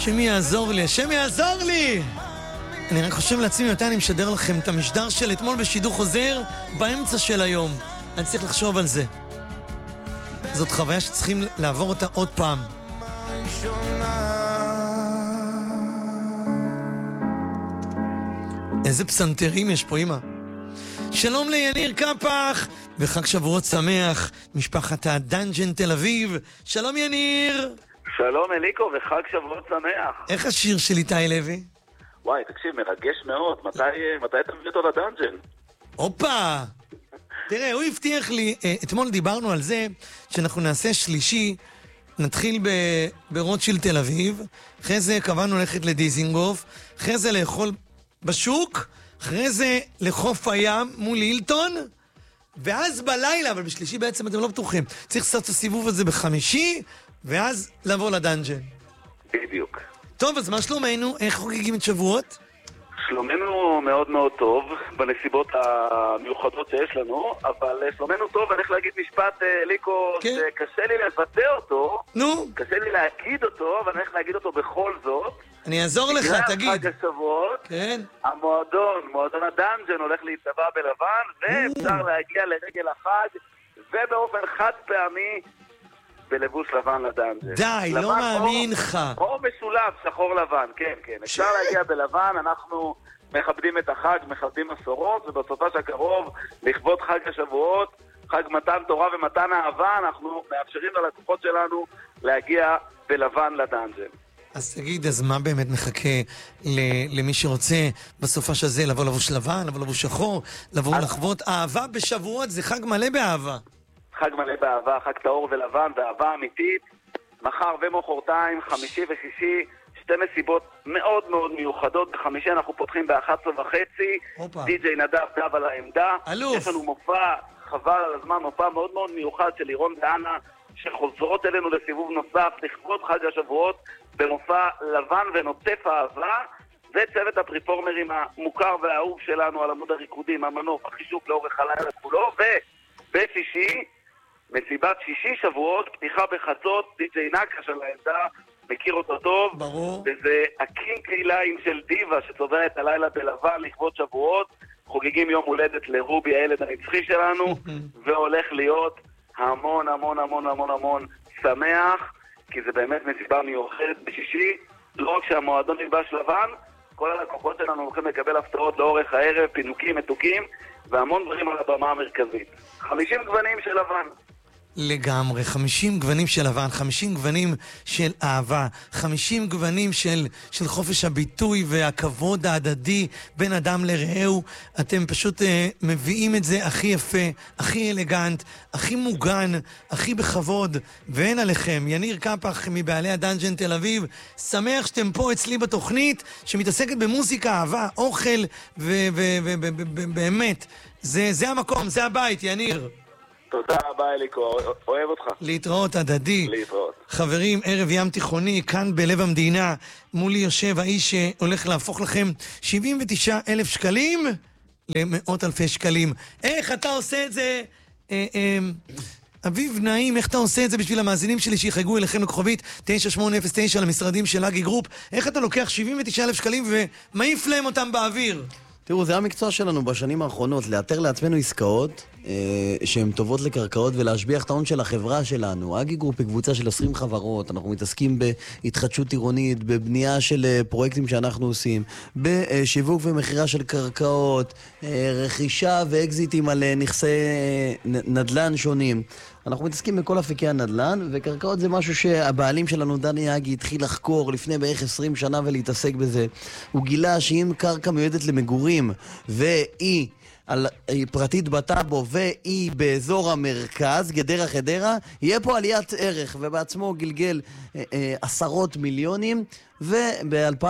שמי יעזור לי, השם יעזור לי! אני רק חושב לעצמי מתי אני משדר לכם את המשדר של אתמול בשידור חוזר באמצע של היום. אני צריך לחשוב על זה. זאת חוויה שצריכים לעבור אותה עוד פעם. איזה פסנתרים יש פה, אמא. שלום ליניר קפח, וחג שבועות שמח, משפחת הדנג'ן תל אביב. שלום יניר. שלום אליקו, וחג שבועות שמח. איך השיר של איתי לוי? וואי, תקשיב, מרגש מאוד. מתי תביא אותו לדנג'ן? הופה! תראה, הוא הבטיח לי, אתמול דיברנו על זה שאנחנו נעשה שלישי, נתחיל ברוטשילד תל אביב, אחרי זה קבענו ללכת לדיזינגוף, אחרי זה לאכול בשוק, אחרי זה לחוף הים מול הילטון, ואז בלילה, אבל בשלישי בעצם אתם לא בטוחים, צריך לעשות את הסיבוב הזה בחמישי, ואז לבוא לדנג'ן. בדיוק. טוב, אז מה שלומנו? איך חוגגים את שבועות? שלומנו מאוד מאוד טוב, בנסיבות המיוחדות שיש לנו, אבל שלומנו טוב, אני הולך להגיד משפט, ליקו, כן. שקשה לי לבטא אותו, נו? קשה לי להגיד אותו, אבל אני הולך להגיד אותו בכל זאת. אני אעזור לך, תגיד. בגלל חג השבועות, כן. מועדון הדנג'ן הולך להתצבע בלבן, ואפשר להגיע לרגל החג, ובאופן חד פעמי, בלבוש לבן לדנג'ן. די, לא מאמין לך. או משולב, שחור לבן, כן, כן. אפשר להגיע בלבן, אנחנו מכבדים את החג, מכבדים מסורות, ובסופה שהקרוב, לכבוד חג השבועות, חג מתן תורה ומתן אהבה, אנחנו מאפשרים ללקוחות שלנו להגיע בלבן לדנג'ן. אז תגיד, אז מה באמת מחכה למי שרוצה בסופה של זה לבוא לבוש לבן, לבוא לבוש שחור, לבוא לחוות אהבה בשבועות? זה חג מלא באהבה. חג מלא באהבה, חג טהור ולבן, באהבה אמיתית. מחר ומחרתיים, חמישי ושישי, שתי מסיבות מאוד מאוד מיוחדות. בחמישי אנחנו פותחים ב-11:30. די.ג'יי נדב דב על העמדה. אלוף. יש לנו מופע, חבל על הזמן, מופע מאוד מאוד מיוחד של לירון ואנה, שחוזרות אלינו לסיבוב נוסף, לכבוד חג השבועות, במופע לבן ונוטף אהבה. זה צוות הפריפורמרים המוכר והאהוב שלנו על עמוד הריקודים, המנוף, החישוק לאורך הלילה כולו, ובשישי, מסיבת שישי שבועות, פתיחה בחצות, די.ג'יי נקש על העמדה, מכיר אותו טוב. ברור. וזה הקינקי ליין של דיבה שצובע את הלילה בלבן לכבוד שבועות. חוגגים יום הולדת לרובי, הילד הנצחי שלנו, והולך להיות המון המון המון המון המון שמח, כי זה באמת מסיבה מיוחדת בשישי. לא רק שהמועדון נלבש לבן, כל הלקוחות שלנו הולכים לקבל הפתעות לאורך הערב, פינוקים, מתוקים, והמון דברים על הבמה המרכזית. 50 גוונים של לבן. לגמרי, 50 גוונים של לבן, 50 גוונים של אהבה, 50 גוונים של חופש הביטוי והכבוד ההדדי בין אדם לרעהו. אתם פשוט מביאים את זה הכי יפה, הכי אלגנט, הכי מוגן, הכי בכבוד, ואין עליכם. יניר קפח מבעלי הדנג'ן תל אביב, שמח שאתם פה אצלי בתוכנית שמתעסקת במוזיקה, אהבה, אוכל, ובאמת, זה המקום, זה הבית, יניר. תודה רבה אליקו, אוהב אותך. להתראות הדדי. להתראות. חברים, ערב ים תיכוני, כאן בלב המדינה, מולי יושב האיש שהולך להפוך לכם 79,000 שקלים למאות אלפי שקלים. איך אתה עושה את זה? אביב נעים, איך אתה עושה את זה בשביל המאזינים שלי שיחגו אליכם לכוכבית 9809 למשרדים של אגי גרופ? איך אתה לוקח 79,000 שקלים ומעיף להם אותם באוויר? תראו, זה המקצוע שלנו בשנים האחרונות, לאתר לעצמנו עסקאות שהן טובות לקרקעות ולהשביח את ההון של החברה שלנו. אגי גרופ היא קבוצה של 20 חברות, אנחנו מתעסקים בהתחדשות עירונית, בבנייה של פרויקטים שאנחנו עושים, בשיווק ומחירה של קרקעות, רכישה ואקזיטים על נכסי נדל"ן שונים. אנחנו מתעסקים בכל אפיקי הנדל"ן, וקרקעות זה משהו שהבעלים שלנו, דני אגי, התחיל לחקור לפני בערך 20 שנה ולהתעסק בזה. הוא גילה שאם קרקע מיועדת למגורים והיא פרטית בטאבו והיא באזור המרכז, גדרה חדרה, יהיה פה עליית ערך, ובעצמו גלגל עשרות מיליונים, וב-2000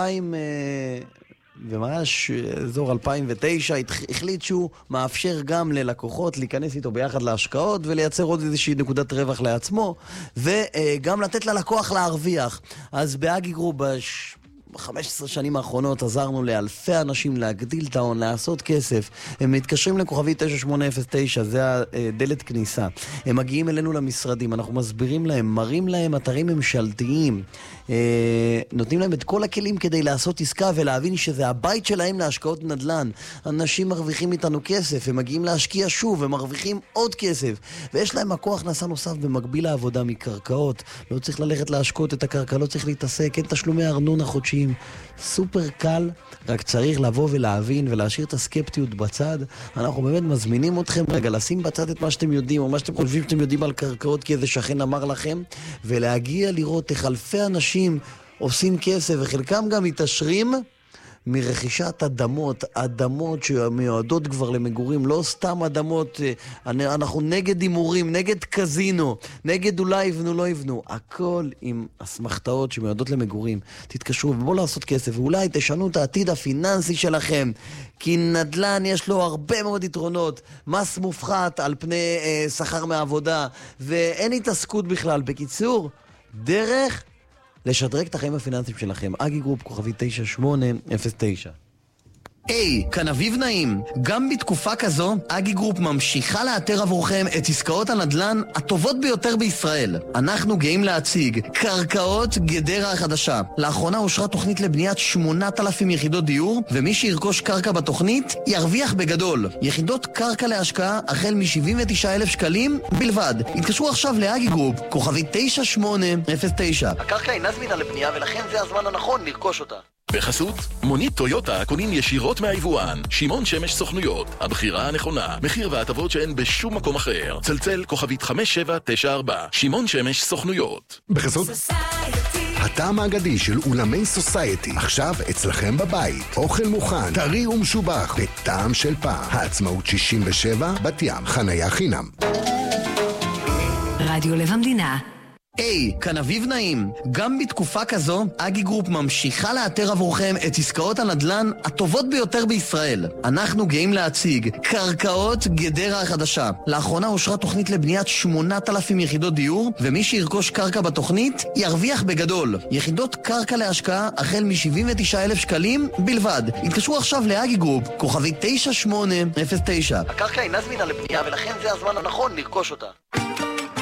וממש אזור 2009 החליט שהוא מאפשר גם ללקוחות להיכנס איתו ביחד להשקעות ולייצר עוד איזושהי נקודת רווח לעצמו, וגם לתת ללקוח להרוויח. אז באגי גרופ 15 שנים האחרונות עזרנו לאלפי אנשים להגדיל את ההון, לעשות כסף. הם מתקשרים לכוכבי 9809, זה הדלת כניסה. הם מגיעים אלינו למשרדים, אנחנו מסבירים להם, מראים להם אתרים ממשלתיים, נותנים להם את כל הכלים כדי לעשות עסקה ולהבין שזה הבית שלהם להשקעות נדל"ן. אנשים מרוויחים איתנו כסף, הם מגיעים להשקיע שוב, הם מרוויחים עוד כסף, ויש להם הכוח הכנסה נוסף במקביל לעבודה מקרקעות. לא צריך ללכת להשקות את הקרקע, לא צריך להתעסק, אין תשלומי ארנונה חודשיים. סופר קל, רק צריך לבוא ולהבין ולהשאיר את הסקפטיות בצד. אנחנו באמת מזמינים אתכם רגע לשים בצד את מה שאתם יודעים או מה שאתם חושבים שאתם יודעים על קרקעות כי איזה שכן אמר לכם, ולהגיע לראות איך אלפי אנשים עושים כסף וחלקם גם מתעשרים מרכישת אדמות שמיועדות כבר למגורים, לא סתם אדמות. אנחנו נגד הימורים, נגד קזינו, נגד אולי יבנו לא יבנו, הכל עם אסמכתאות שמיועדות למגורים. תתקשרו ובואו לעשות כסף, ואולי תשנו את העתיד הפיננסי שלכם, כי נדל"ן יש לו הרבה מאוד יתרונות, מס מופחת על פני שכר מעבודה, ואין התעסקות בכלל. בקיצור, דרך לשדרג את החיים הפיננסיים שלכם. אגי גרופ, כוכבי 9809. היי, כאן אביב נעים. גם בתקופה כזו, אגי גרופ ממשיכה לאתר עבורכם את עסקאות הנדל"ן הטובות ביותר בישראל. אנחנו גאים להציג קרקעות גדרה החדשה. לאחרונה אושרה תוכנית לבניית 8,000 יחידות דיור, ומי שירכוש קרקע בתוכנית ירוויח בגדול. יחידות קרקע להשקעה החל מ-79,000 שקלים בלבד. התקשרו עכשיו לאגי גרופ, כוכבי 9809. הקרקע אינה זמינה לבנייה ולכן זה הזמן הנכון לרכוש אותה. בחסות, מונית טויוטה קונים ישירות מהיבואן. שמעון שמש סוכנויות, הבחירה הנכונה. מחיר והטבות שאין בשום מקום אחר. צלצל כוכבית 5794. שמעון שמש סוכנויות. בחסות הטעם האגדי של אולמי סוסייטי. עכשיו אצלכם בבית. אוכל מוכן, טרי ומשובח, בטעם של פעם. העצמאות 67, בת ים, חניה חינם. רדיו לב המדינה. היי, כאן אביב נעים. גם בתקופה כזו, אגי גרופ ממשיכה לאתר עבורכם את עסקאות הנדל"ן הטובות ביותר בישראל. אנחנו גאים להציג קרקעות גדרה החדשה. לאחרונה אושרה תוכנית לבניית 8,000 יחידות דיור, ומי שירכוש קרקע בתוכנית ירוויח בגדול. יחידות קרקע להשקעה החל מ-79,000 שקלים בלבד. התקשרו עכשיו לאגי גרופ, כוכבי 9809. הקרקע אינה זמינה לבנייה ולכן זה הזמן הנכון לרכוש אותה.